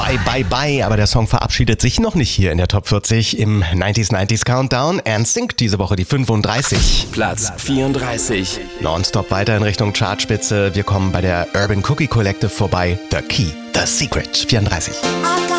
Bye, bye, bye. Aber der Song verabschiedet sich noch nicht hier in der Top 40 im 90s Countdown. NSYNC diese Woche die 35. Platz 34. Nonstop weiter in Richtung Chartspitze. Wir kommen bei der Urban Cookie Collective vorbei. The Key, The Secret, 34.